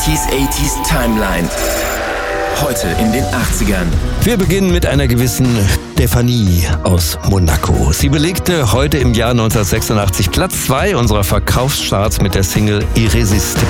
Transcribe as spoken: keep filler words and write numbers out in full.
neunziger achtziger Timeline. Heute in den achtzigern. Wir beginnen mit einer gewissen Stefanie aus Monaco. Sie belegte heute im Jahr neunzehnhundertsechsundachtzig Platz zwei unserer Verkaufscharts mit der Single Irresistible.